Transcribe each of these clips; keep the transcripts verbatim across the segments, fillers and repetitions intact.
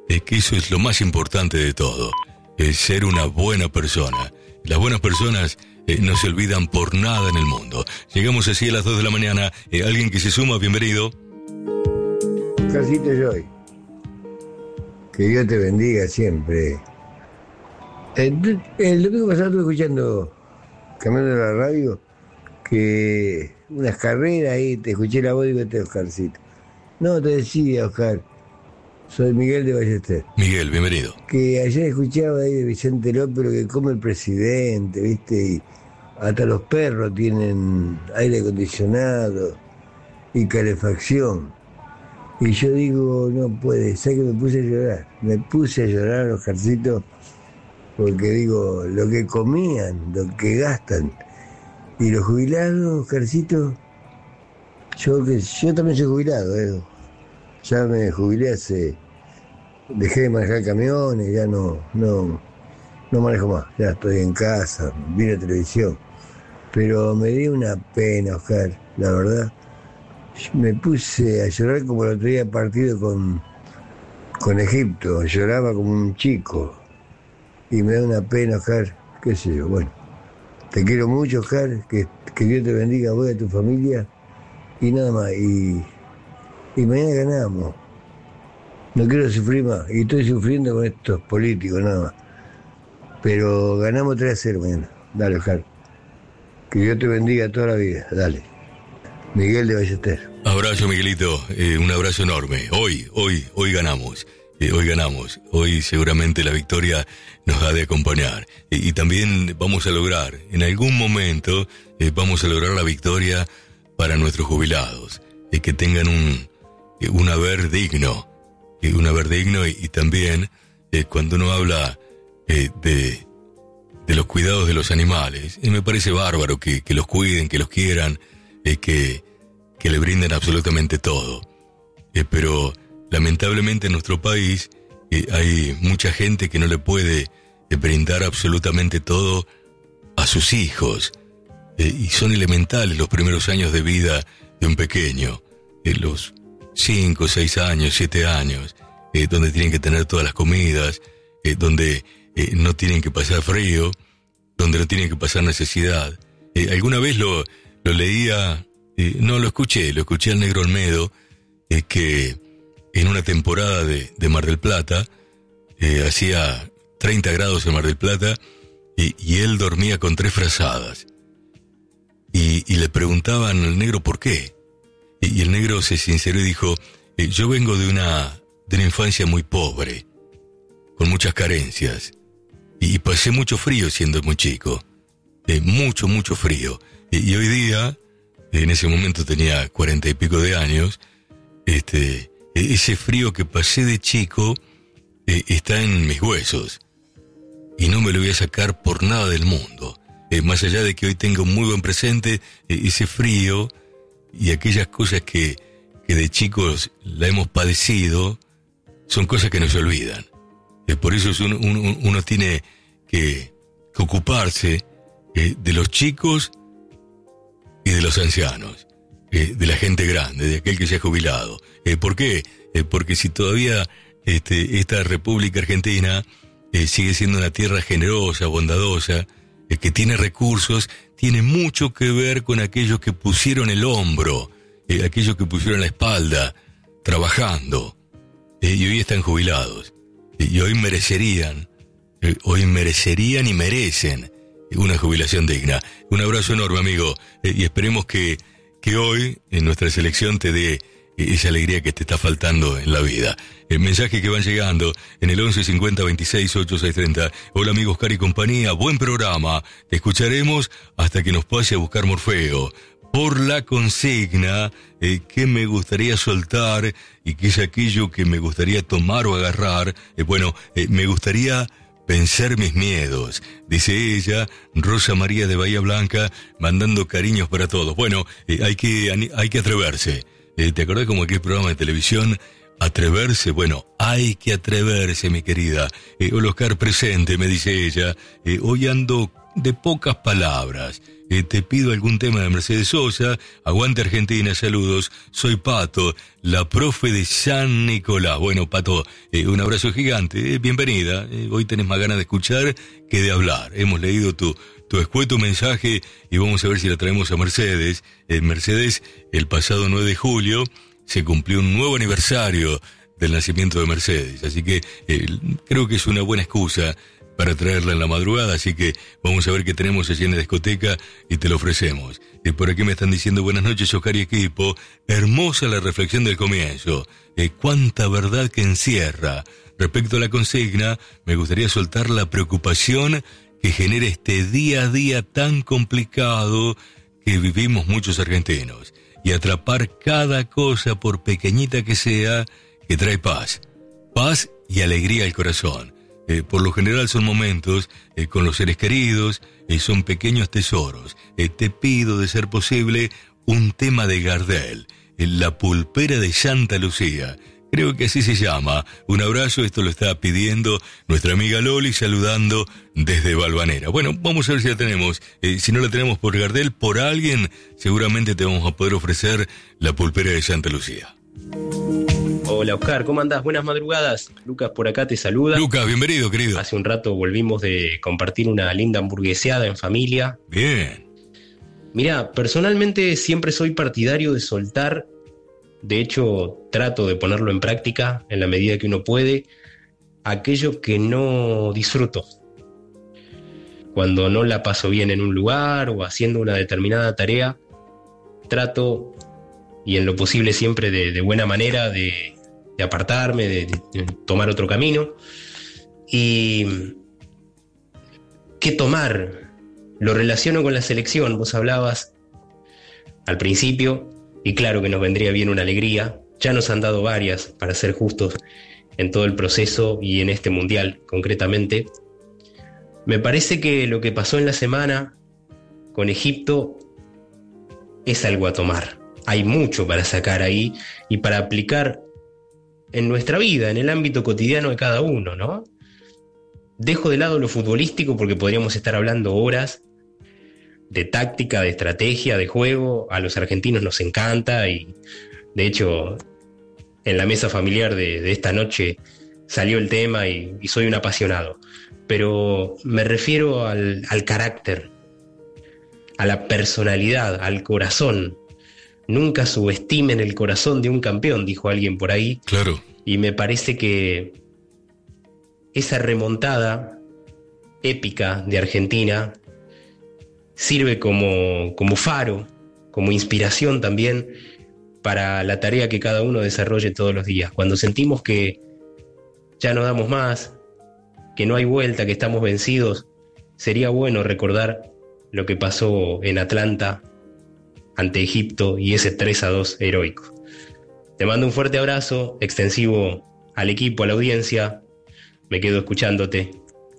es que eso es lo más importante de todo, es ser una buena persona. Las buenas personas eh, no se olvidan por nada en el mundo. Llegamos así a las dos de la mañana. Eh, alguien que se suma, bienvenido. Oscarcito Joy, que Dios te bendiga siempre. El, el domingo pasado estuve escuchando, cambiando la radio, que unas carreras ahí, te escuché la voz y digo, este Oscarcito. No, te decía, Oscar, soy Miguel de Ballester. Miguel, bienvenido. Que ayer escuchaba ahí de Vicente López lo que come el presidente, ¿viste? Y hasta los perros tienen aire acondicionado y calefacción. Y yo digo, no puede, ¿sabes que me puse a llorar? Me puse a llorar, Oscarcito, porque digo, lo que comían, lo que gastan. Y los jubilados, Oscarcito, yo que yo también soy jubilado, ¿eh? Ya me jubilé hace, dejé de manejar camiones, ya no, no, no manejo más, ya estoy en casa, vi la televisión. Pero me dio una pena, Oscar, la verdad. Me puse a llorar como el otro día partido con, con Egipto, lloraba como un chico. Y me da una pena, Oscar, qué sé yo, bueno. Te quiero mucho, Oscar, que, que Dios te bendiga a vos y a tu familia. Y nada más, y, y mañana ganamos. No quiero sufrir más, y estoy sufriendo con estos políticos, nada más. Pero ganamos tres a cero mañana. Dale, Oscar. Que Dios te bendiga toda la vida, dale. Miguel de Ballester. Abrazo, Miguelito, eh, un abrazo enorme. Hoy, hoy, hoy ganamos. Eh, hoy ganamos. Hoy seguramente la victoria nos ha de acompañar. Eh, y también vamos a lograr, en algún momento, eh, vamos a lograr la victoria para nuestros jubilados. Eh, que tengan un, eh, un haber digno. Eh, un haber digno y, y también, eh, cuando uno habla eh, de, de los cuidados de los animales, eh, me parece bárbaro que, que los cuiden, que los quieran, eh, que, que le brinden absolutamente todo. Eh, pero lamentablemente en nuestro país eh, hay mucha gente que no le puede eh, brindar absolutamente todo a sus hijos. Eh, y son elementales los primeros años de vida de un pequeño. Eh, los cinco, seis años, siete años, eh, donde tienen que tener todas las comidas, eh, donde eh, no tienen que pasar frío, donde no tienen que pasar necesidad. Eh, alguna vez lo, lo leía, eh, no lo escuché, lo escuché al Negro Olmedo, eh, que en una temporada de, de Mar del Plata, eh, hacía treinta grados en Mar del Plata, y, y él dormía con tres frazadas. Y, y le preguntaban al negro por qué. Y, y el negro se sinceró y dijo, eh, yo vengo de una, de una infancia muy pobre, con muchas carencias, y, y pasé mucho frío siendo muy chico, eh, mucho, mucho frío. Y, y hoy día, en ese momento tenía cuarenta y pico de años, este... ese frío que pasé de chico eh, está en mis huesos y no me lo voy a sacar por nada del mundo. Eh, más allá de que hoy tengo un muy buen presente, eh, ese frío y aquellas cosas que, que de chicos la hemos padecido son cosas que no se olvidan. Eh, por eso es uno, uno, uno tiene que, que ocuparse eh, de los chicos y de los ancianos. Eh, de la gente grande, de aquel que se ha jubilado. Eh, ¿Por qué? Eh, porque si todavía este, esta República Argentina eh, sigue siendo una tierra generosa, bondadosa, eh, que tiene recursos, tiene mucho que ver con aquellos que pusieron el hombro, eh, aquellos que pusieron la espalda, trabajando, eh, y hoy están jubilados. Eh, y hoy merecerían, eh, hoy merecerían y merecen una jubilación digna. Un abrazo enorme, amigo, eh, y esperemos que que hoy en nuestra selección te dé esa alegría que te está faltando en la vida. El mensaje que van llegando en el once cincuenta veintiséis ochenta y seis treinta. Hola amigos, Oscar y compañía, buen programa. Te escucharemos hasta que nos pase a buscar Morfeo. Por la consigna eh, que me gustaría soltar y que es aquello que me gustaría tomar o agarrar, eh, bueno, eh, me gustaría vencer mis miedos, dice ella, Rosa María de Bahía Blanca, mandando cariños para todos. Bueno, eh, hay que hay que atreverse. Eh, ¿Te acordás como aquel programa de televisión? Atreverse, bueno, hay que atreverse, mi querida. Eh, hola Oscar, presente, me dice ella. Eh, hoy ando de pocas palabras. Eh, te pido algún tema de Mercedes Sosa. Aguante Argentina, saludos. Soy Pato, la profe de San Nicolás. Bueno, Pato, eh, un abrazo gigante. Eh, bienvenida. Eh, hoy tenés más ganas de escuchar que de hablar. Hemos leído tu, tu escueto mensaje y vamos a ver si la traemos a Mercedes. Eh, Mercedes, el pasado nueve de julio se cumplió un nuevo aniversario del nacimiento de Mercedes. Así que eh, creo que es una buena excusa para traerla en la madrugada, así que vamos a ver qué tenemos allí en la discoteca y te lo ofrecemos. Eh, por aquí me están diciendo buenas noches, Oscar y equipo. Hermosa la reflexión del comienzo. Eh, cuánta verdad que encierra. Respecto a la consigna, me gustaría soltar la preocupación que genera este día a día tan complicado que vivimos muchos argentinos y atrapar cada cosa, por pequeñita que sea, que trae paz. Paz y alegría al corazón. Eh, por lo general son momentos eh, con los seres queridos, eh, son pequeños tesoros. Eh, te pido, de ser posible, un tema de Gardel, eh, La Pulpera de Santa Lucía. Creo que así se llama. Un abrazo, esto lo está pidiendo nuestra amiga Loli, saludando desde Valvanera. Bueno, vamos a ver si la tenemos. Eh, si no la tenemos por Gardel, por alguien, seguramente te vamos a poder ofrecer La Pulpera de Santa Lucía. Hola Oscar, ¿cómo andás? Buenas madrugadas. Lucas por acá te saluda. Lucas, bienvenido, querido. Hace un rato volvimos de compartir una linda hamburgueseada en familia. Bien. Mirá, personalmente siempre soy partidario de soltar. De hecho, trato de ponerlo en práctica en la medida que uno puede, aquello que no disfruto. Cuando no la paso bien en un lugar o haciendo una determinada tarea, trato, y en lo posible siempre de, de buena manera, de, de apartarme, de, de tomar otro camino. Y ¿qué tomar? Lo relaciono con la selección. Vos hablabas al principio, y claro que nos vendría bien una alegría. Ya nos han dado varias, para ser justos, en todo el proceso y en este mundial concretamente. Me parece que lo que pasó en la semana con Egipto es algo a tomar. Hay mucho para sacar ahí y para aplicar en nuestra vida, en el ámbito cotidiano de cada uno, ¿no? Dejo de lado lo futbolístico porque podríamos estar hablando horas de táctica, de estrategia, de juego. A los argentinos nos encanta y, de hecho, en la mesa familiar de, de esta noche salió el tema y, y soy un apasionado. Pero me refiero al, al carácter, a la personalidad, al corazón. Nunca subestimen el corazón de un campeón, dijo alguien por ahí. Claro. Y me parece que esa remontada épica de Argentina sirve como, como faro, como inspiración también para la tarea que cada uno desarrolle todos los días. Cuando sentimos que ya no damos más, que no hay vuelta, que estamos vencidos, sería bueno recordar lo que pasó en Atlanta ante Egipto y ese tres a dos heroico. Te mando un fuerte abrazo, extensivo al equipo, a la audiencia. Me quedo escuchándote.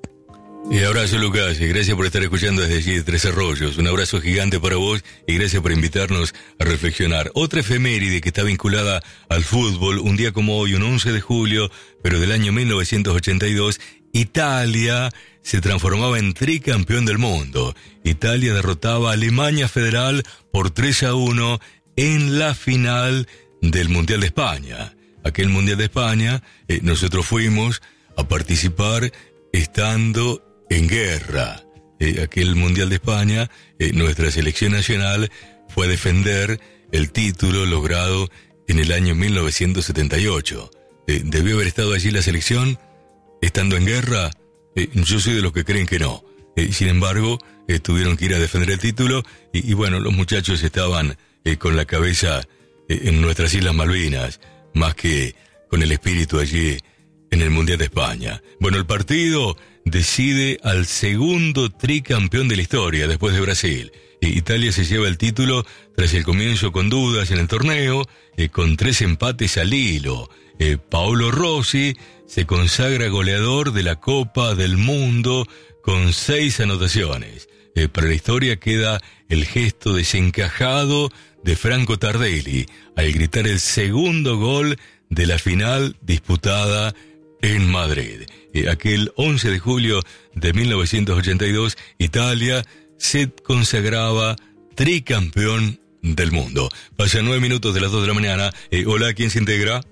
Y abrazo, Lucas, y gracias por estar escuchando desde allí de Tres Arroyos. Un abrazo gigante para vos y gracias por invitarnos a reflexionar. Otra efeméride que está vinculada al fútbol, un día como hoy, un once de julio, pero del año mil novecientos ochenta y dos, Italia se transformaba en tricampeón del mundo. Italia derrotaba a Alemania Federal por tres a uno en la final del Mundial de España. Aquel Mundial de España, eh, nosotros fuimos a participar estando en guerra. Eh, aquel Mundial de España, eh, nuestra selección nacional fue a defender el título logrado en el año mil novecientos setenta y ocho. Eh, ¿Debió haber estado allí la selección estando en guerra? Eh, yo soy de los que creen que no. Eh, sin embargo, eh, tuvieron que ir a defender el título y, y bueno, los muchachos estaban eh, con la cabeza eh, en nuestras Islas Malvinas, más que con el espíritu allí en el Mundial de España. Bueno, el partido decide al segundo tricampeón de la historia después de Brasil. Eh, Italia se lleva el título tras el comienzo con dudas en el torneo, eh, con tres empates al hilo. Eh, Paolo Rossi se consagra goleador de la Copa del Mundo con seis anotaciones. Eh, para la historia queda el gesto desencajado de Franco Tardelli al gritar el segundo gol de la final disputada en Madrid. Eh, aquel once de julio de mil novecientos ochenta y dos, Italia se consagraba tricampeón del mundo. Pasan nueve minutos de las dos de la mañana. Eh, hola, ¿quién se integra?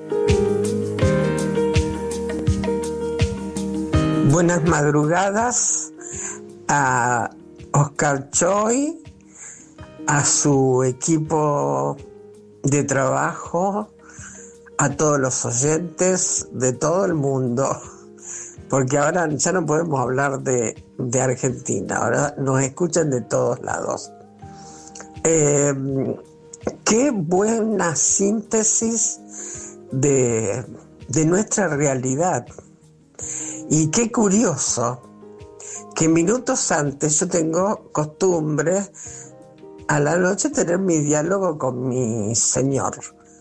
Buenas madrugadas a Oscar Choi, a su equipo de trabajo, a todos los oyentes de todo el mundo, porque ahora ya no podemos hablar de, de Argentina, ahora nos escuchan de todos lados. Eh, qué buena síntesis de, de nuestra realidad. Y qué curioso que minutos antes yo tengo costumbre a la noche tener mi diálogo con mi señor.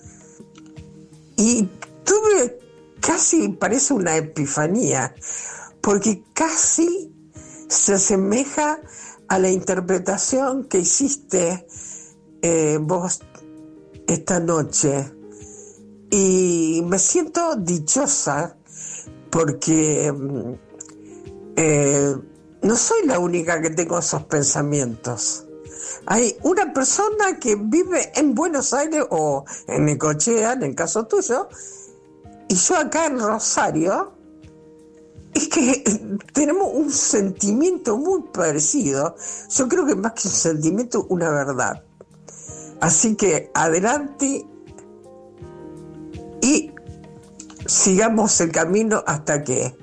Y tuve casi, parece una epifanía, porque casi se asemeja a la interpretación que hiciste eh, vos esta noche. Y me siento dichosa porque eh, no soy la única que tengo esos pensamientos. Hay una persona que vive en Buenos Aires o en Necochea, en el caso tuyo, y yo acá en Rosario, es que tenemos un sentimiento muy parecido. Yo creo que más que un sentimiento, una verdad. Así que adelante y sigamos el camino hasta que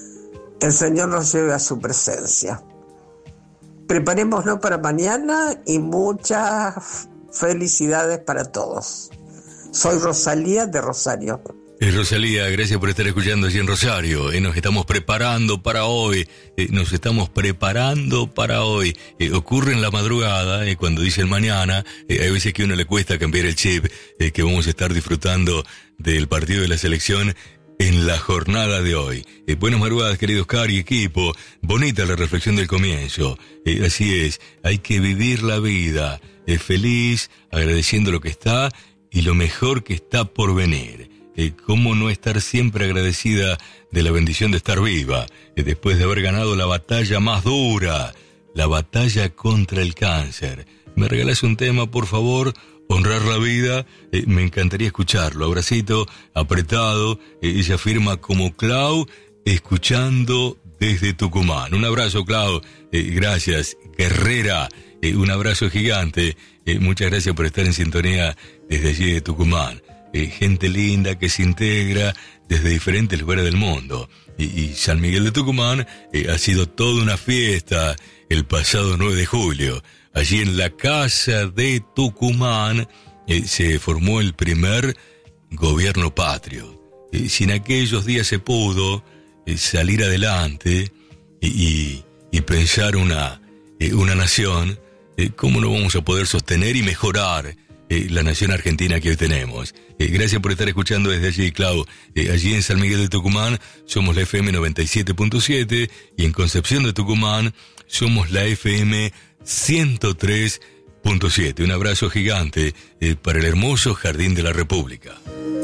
el Señor nos lleve a su presencia. Preparémonos para mañana y muchas felicidades para todos. Soy Rosalía de Rosario. Eh, Rosalía, gracias por estar escuchando allí en Rosario. Eh, nos estamos preparando para hoy. Eh, nos estamos preparando para hoy. Eh, ocurre en la madrugada, eh, cuando dicen mañana. Eh, hay veces que a uno le cuesta cambiar el chip, eh, que vamos a estar disfrutando del partido de la selección en la jornada de hoy. Eh, buenas madrugadas, queridos Oscar y equipo. Bonita la reflexión del comienzo. Eh, así es, hay que vivir la vida eh, feliz, agradeciendo lo que está y lo mejor que está por venir. Eh, ¿Cómo no estar siempre agradecida de la bendición de estar viva, eh, después de haber ganado la batalla más dura, la batalla contra el cáncer? ¿Me regalás un tema, por favor? Honrar la vida, eh, me encantaría escucharlo. Abracito apretado, eh, ella firma como Clau, escuchando desde Tucumán. Un abrazo, Clau, eh, gracias, guerrera, eh, un abrazo gigante, eh, muchas gracias por estar en sintonía desde allí de Tucumán. Eh, gente linda que se integra desde diferentes lugares del mundo. Y, y San Miguel de Tucumán eh, ha sido toda una fiesta el pasado nueve de julio. Allí en la Casa de Tucumán eh, se formó el primer gobierno patrio. Eh, si en aquellos días se pudo eh, salir adelante y, y, y pensar una, eh, una nación, eh, ¿cómo no vamos a poder sostener y mejorar eh, la nación argentina que hoy tenemos? Eh, gracias por estar escuchando desde allí, Clau. Eh, allí en San Miguel de Tucumán somos la F M noventa y siete punto siete y en Concepción de Tucumán somos la F M ciento tres punto siete. Un abrazo gigante eh, para el hermoso Jardín de la República.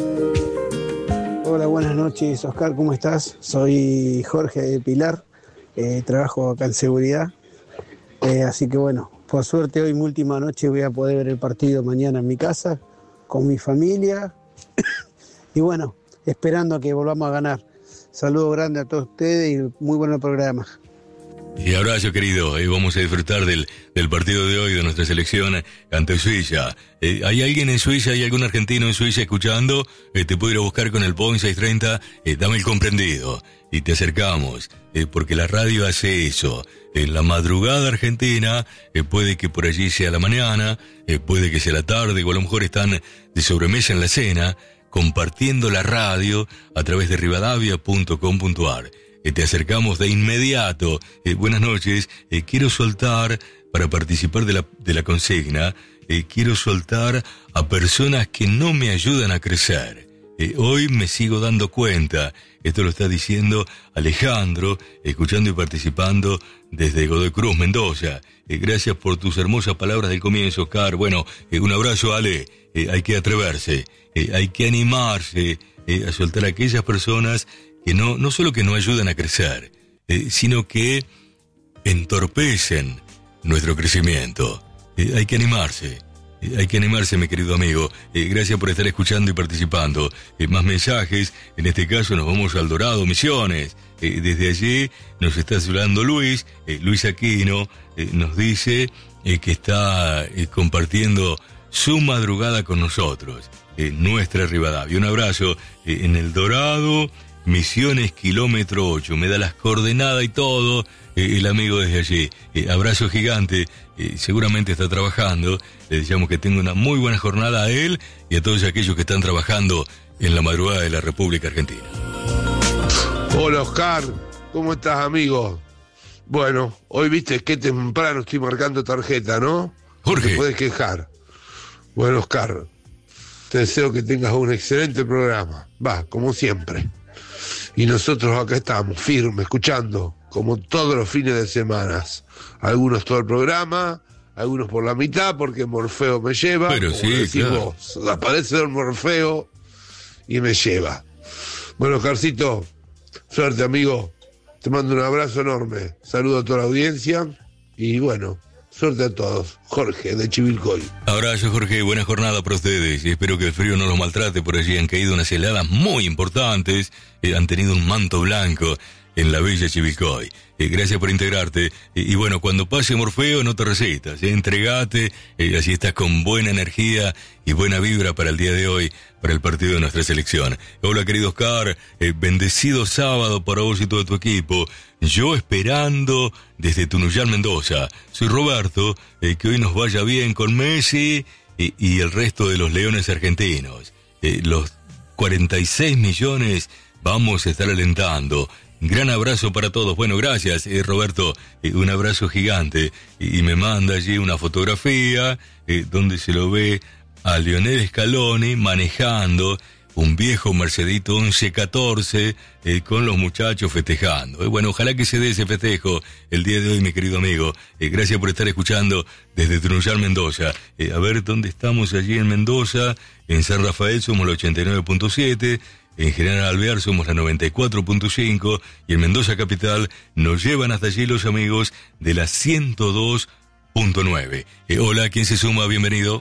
Hola, buenas noches, Oscar, ¿cómo estás? Soy Jorge de Pilar, eh, trabajo acá en seguridad, eh, así que bueno, por suerte hoy mi última noche voy a poder ver el partido mañana en mi casa, con mi familia, y bueno, esperando a que volvamos a ganar. Saludo grande a todos ustedes y muy bueno el programa. Y abrazo, querido. Eh, vamos a disfrutar del, del partido de hoy de nuestra selección ante Suiza. Eh, ¿Hay alguien en Suiza, hay algún argentino en Suiza escuchando? Eh, te puedo ir a buscar con el Boeing seiscientos treinta, eh, dame el comprendido. Y te acercamos, eh, porque la radio hace eso. En la madrugada argentina, eh, puede que por allí sea la mañana, eh, puede que sea la tarde, o a lo mejor están de sobremesa en la cena, compartiendo la radio a través de rivadavia punto com punto ar. Eh, te acercamos de inmediato. Eh, buenas noches, eh, quiero soltar, para participar de la, de la consigna, eh, quiero soltar a personas que no me ayudan a crecer. Eh, hoy me sigo dando cuenta, esto lo está diciendo Alejandro, escuchando y participando desde Godoy Cruz, Mendoza. Eh, gracias por tus hermosas palabras del comienzo, Oscar. Bueno, eh, un abrazo, Ale. Eh, hay que atreverse, eh, hay que animarse eh, a soltar a aquellas personas que no, no solo que no ayudan a crecer, eh, sino que entorpecen nuestro crecimiento. Eh, hay que animarse. Hay que animarse, mi querido amigo. Eh, gracias por estar escuchando y participando. Eh, más mensajes. En este caso nos vamos al Dorado, Misiones. Eh, desde allí nos está saludando Luis. Eh, Luis Aquino eh, nos dice eh, que está eh, compartiendo su madrugada con nosotros. Eh, nuestra Rivadavia. Un abrazo eh, en el Dorado, Misiones, kilómetro ocho. Me da las coordenadas y todo. Eh, el amigo desde allí. Eh, abrazo gigante. Eh, seguramente está trabajando. Le deseamos que tenga una muy buena jornada a él y a todos aquellos que están trabajando en la madrugada de la República Argentina. Hola Oscar, ¿cómo estás, amigo? Bueno, hoy viste que temprano estoy marcando tarjeta, ¿no? Jorge. No te puedes quejar. Bueno, Oscar, te deseo que tengas un excelente programa. Va, como siempre. Y nosotros acá estamos, firmes, escuchando, como todos los fines de semana. Algunos todo el programa, algunos por la mitad, porque Morfeo me lleva. Pero como sí, decís claro. vos, aparece el Morfeo y me lleva. Bueno, Oscarcito, suerte, amigo. Te mando un abrazo enorme. Saludo a toda la audiencia. Y bueno, suerte a todos. Jorge, de Chivilcoy. Abrazo, Jorge. Buena jornada para ustedes. Y espero que el frío no los maltrate por allí. Han caído unas heladas muy importantes. Eh, han tenido un manto blanco en la bella Chivilcoy. Eh, gracias por integrarte. Eh, y bueno, cuando pase Morfeo, no te recetas. Eh, entregate. Eh, así estás con buena energía y buena vibra para el día de hoy, para el partido de nuestra selección. Hola, querido Oscar. Eh, bendecido sábado para vos y todo tu equipo. Yo esperando desde Tunuyán, Mendoza. Soy Roberto. Eh, que hoy nos vaya bien con Messi y, y el resto de los Leones argentinos. Eh, los cuarenta y seis millones vamos a estar alentando. Gran abrazo para todos. Bueno, gracias, eh, Roberto. Eh, un abrazo gigante. Y, y me manda allí una fotografía eh, donde se lo ve a Lionel Scaloni manejando un viejo Mercedito once catorce eh, con los muchachos festejando. Eh, bueno, ojalá que se dé ese festejo el día de hoy, mi querido amigo. Eh, gracias por estar escuchando desde Tunuyán, Mendoza. Eh, a ver, ¿dónde estamos allí en Mendoza? En San Rafael somos la ochenta y nueve punto siete. En General Alvear somos la noventa y cuatro punto cinco y en Mendoza Capital nos llevan hasta allí los amigos de la ciento dos punto nueve. Eh, hola, ¿quién se suma? Bienvenido.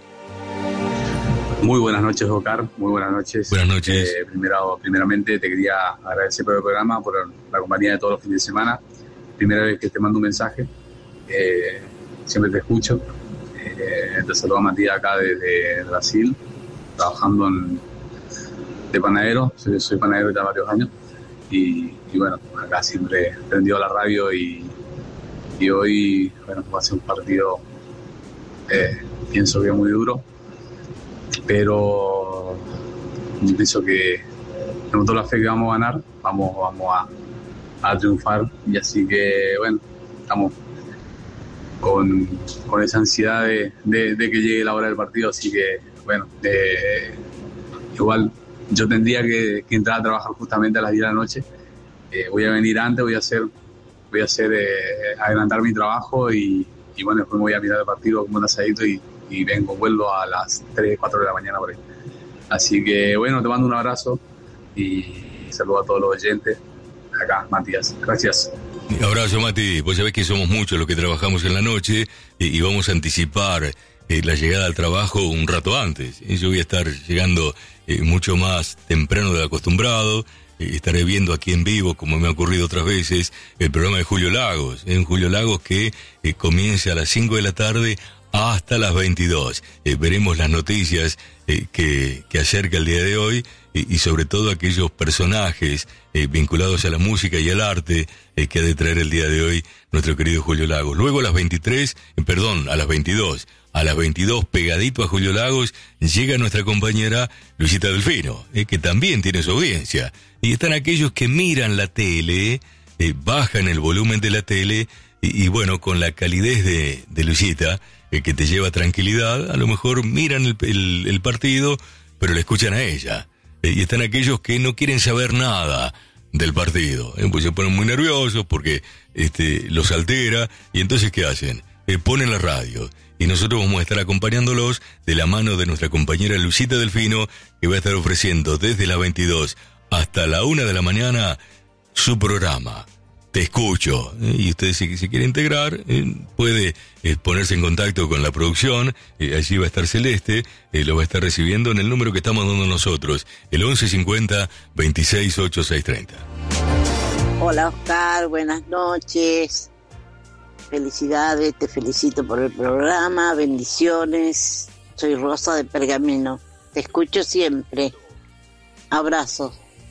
Muy buenas noches, Oscar. Muy buenas noches. Buenas noches. Eh, primero, primeramente te quería agradecer por el programa, por la compañía de todos los fines de semana. Primera vez que te mando un mensaje. Eh, siempre te escucho. Eh, te saludo a Matías acá desde Brasil, trabajando en de panadero, soy, soy panadero ya varios años y, y bueno, acá siempre prendido la radio y, y hoy, bueno, va a ser un partido, eh, pienso que muy duro, pero pienso que tengo toda la fe que vamos a ganar, vamos, vamos a, a triunfar y así que, bueno, estamos con, con esa ansiedad de, de, de que llegue la hora del partido, así que, bueno, eh, igual yo tendría que, que entrar a trabajar justamente a las diez de la noche. Eh, voy a venir antes, voy a hacer, voy a hacer eh, adelantar mi trabajo y, y bueno, después me voy a mirar el partido como un asadito y, y vengo, vuelvo a las tres, cuatro de la mañana por ahí. Así que bueno, te mando un abrazo y saludo a todos los oyentes. Acá, Matías. Gracias. Abrazo, Mati. Vos sabés que somos muchos los que trabajamos en la noche y, y vamos a anticipar eh, la llegada al trabajo un rato antes. Eh, yo voy a estar llegando Eh, mucho más temprano de lo acostumbrado. Eh, estaré viendo aquí en vivo, como me ha ocurrido otras veces, el programa de Julio Lagos. Eh, Julio Lagos que eh, comienza a las cinco de la tarde hasta las veintidós. Eh, veremos las noticias eh, que, que acerca el día de hoy eh, y sobre todo aquellos personajes eh, vinculados a la música y al arte eh, que ha de traer el día de hoy nuestro querido Julio Lagos. Luego a las veintitrés, eh, perdón, a las veintidós. A las veintidós, pegadito a Julio Lagos, llega nuestra compañera Luisita Delfino, eh, que también tiene su audiencia. Y están aquellos que miran la tele, eh, bajan el volumen de la tele, y, y bueno, con la calidez de, de Luisita, eh, que te lleva tranquilidad, a lo mejor miran el, el, el partido, pero la escuchan a ella. Eh, y están aquellos que no quieren saber nada del partido, eh, pues se ponen muy nerviosos porque este, los altera, y entonces ¿qué hacen? Eh, ponen la radio. Y nosotros vamos a estar acompañándolos de la mano de nuestra compañera Luisita Delfino, que va a estar ofreciendo desde las veintidós hasta la una de la mañana su programa te escucho. Eh, y usted si, si quiere integrar, eh, puede eh, ponerse en contacto con la producción, eh, allí va a estar Celeste, eh, lo va a estar recibiendo en el número que estamos dando nosotros, el once cincuenta veintiséis ochenta y seis treinta. Hola Oscar, buenas noches. Felicidades, te felicito por el programa, bendiciones. Soy Rosa de Pergamino, te escucho siempre. Abrazos.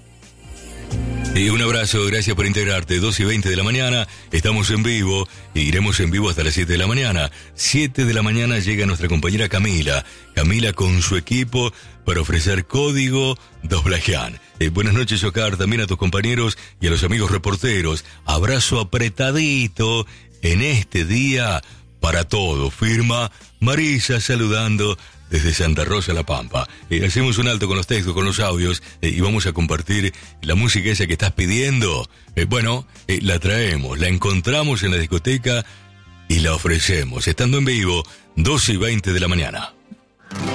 Y un abrazo, gracias por integrarte. dos y veinte de la mañana, estamos en vivo, e iremos en vivo hasta las siete de la mañana. siete de la mañana llega nuestra compañera Camila. Camila con su equipo para ofrecer código doblajean. Eh, buenas noches, Oscar, también a tus compañeros y a los amigos reporteros. Abrazo apretadito en este día para todos. Firma Marisa saludando desde Santa Rosa, La Pampa. Eh, hacemos un alto con los textos, con los audios, eh, y vamos a compartir la música esa que estás pidiendo. Eh, bueno, eh, la traemos, la encontramos en la discoteca y la ofrecemos, estando en vivo, doce y veinte de la mañana.